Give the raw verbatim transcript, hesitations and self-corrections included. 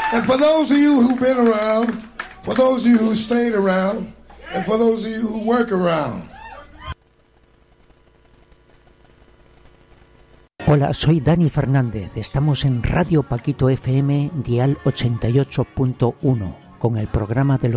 And for those of you who've been around, for those of you who stayed around, and for those of you who work around. Hola, soy Dani Fernández. Estamos en Radio Paquito F M, dial ochenta y ocho punto uno, con el programa de los